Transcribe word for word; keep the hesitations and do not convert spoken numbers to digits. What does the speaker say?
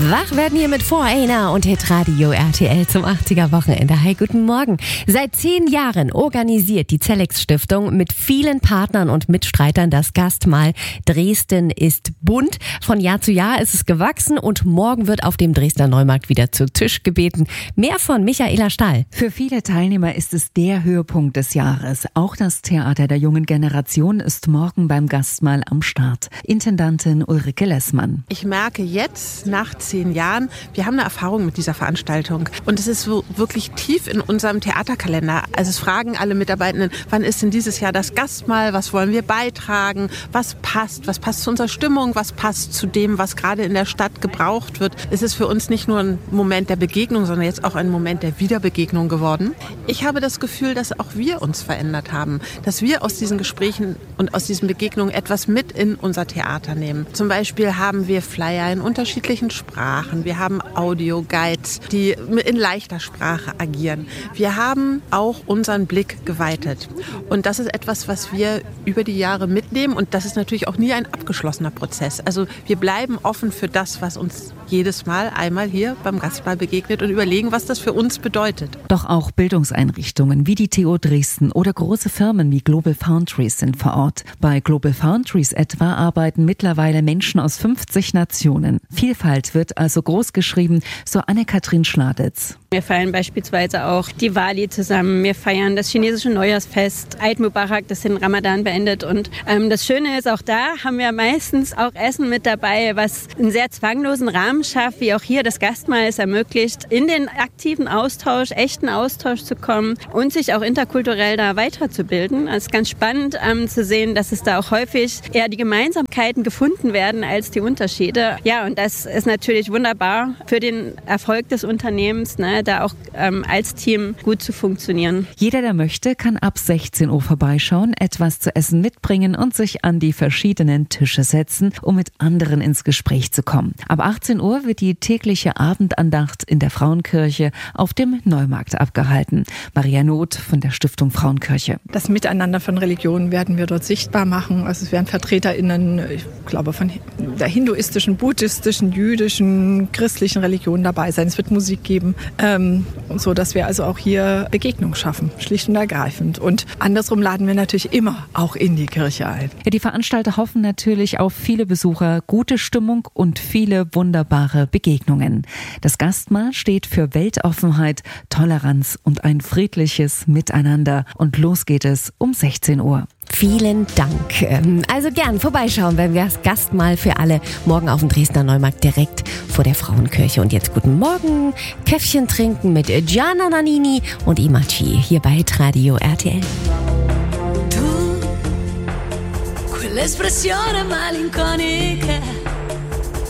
Wach werden hier mit vier einer und Hitradio R T L zum achtziger Wochenende. Hi, guten Morgen. Seit zehn Jahren organisiert die Zellex Stiftung mit vielen Partnern und Mitstreitern das Gastmahl Dresden ist bunt. Von Jahr zu Jahr ist es gewachsen und morgen wird auf dem Dresdner Neumarkt wieder zu Tisch gebeten. Mehr von Michaela Stahl. Für viele Teilnehmer ist es der Höhepunkt des Jahres. Auch das Theater der jungen Generation ist morgen beim Gastmahl am Start. Intendantin Ulrike Lessmann. Ich merke jetzt, nach zehn Jahren, wir haben eine Erfahrung mit dieser Veranstaltung. Und es ist so wirklich tief in unserem Theaterkalender. Also es fragen alle Mitarbeitenden, wann ist denn dieses Jahr das Gastmahl? Was wollen wir beitragen? Was passt? Was passt zu unserer Stimmung? Was passt zu dem, was gerade in der Stadt gebraucht wird? Es ist für uns nicht nur ein Moment der Begegnung, sondern jetzt auch ein Moment der Wiederbegegnung geworden. Ich habe das Gefühl, dass auch wir uns verändert haben. Dass wir aus diesen Gesprächen und aus diesen Begegnungen etwas mit in unser Theater nehmen. Zum Beispiel haben wir Flyer in unterschiedlichen Sprachen. Wir haben Audio-Guides, die in leichter Sprache agieren. Wir haben auch unseren Blick geweitet. Und das ist etwas, was wir über die Jahre mitnehmen. Und das ist natürlich auch nie ein abgeschlossener Prozess. Also wir bleiben offen für das, was uns jedes Mal einmal hier beim Gastmahl begegnet und überlegen, was das für uns bedeutet. Doch auch Bildungseinrichtungen wie die T U Dresden oder große Firmen wie Global Foundries sind vor Ort. Bei Global Foundries etwa arbeiten mittlerweile Menschen aus fünfzig Nationen. Vielfalt wird also groß geschrieben, so Anne-Kathrin Schladitz. Wir feiern beispielsweise auch Diwali zusammen. Wir feiern das chinesische Neujahrsfest, Eid Mubarak, das den Ramadan beendet. Und ähm, das Schöne ist, auch da haben wir meistens auch Essen mit dabei, was einen sehr zwanglosen Rahmen schafft, wie auch hier das Gastmahl es ermöglicht, in den aktiven Austausch, echten Austausch zu kommen und sich auch interkulturell da weiterzubilden. Es ist ganz spannend ähm, zu sehen, dass es da auch häufig eher die Gemeinsamkeiten gefunden werden als die Unterschiede. Ja, und das ist natürlich wunderbar für den Erfolg des Unternehmens, ne, da auch ähm, als Team gut zu funktionieren. Jeder, der möchte, kann ab sechzehn Uhr vorbeischauen, etwas zu essen mitbringen und sich an die verschiedenen Tische setzen, um mit anderen ins Gespräch zu kommen. Ab achtzehn Uhr wird die tägliche Abendandacht in der Frauenkirche auf dem Neumarkt abgehalten. Maria Not von der Stiftung Frauenkirche. Das Miteinander von Religionen werden wir dort sichtbar machen. Also es werden VertreterInnen, ich glaube, von der hinduistischen, buddhistischen, jüdischen, christlichen Religion dabei sein. Es wird Musik geben, ähm, so dass wir also auch hier Begegnung schaffen, schlicht und ergreifend. Und andersrum laden wir natürlich immer auch in die Kirche ein. Ja, die Veranstalter hoffen natürlich auf viele Besucher, gute Stimmung und viele wunderbare Begegnungen. Das Gastmahl steht für Weltoffenheit, Toleranz und ein friedliches Miteinander. Und los geht es um sechzehn Uhr. Vielen Dank. Also gern vorbeischauen, wenn wir das Gastmahl für alle morgen auf dem Dresdner Neumarkt direkt vor der Frauenkirche. Und jetzt guten Morgen, Käffchen trinken mit Gianna Nannini und Imachi hier bei Hitradio R T L. Tu, quell'espressione malinconica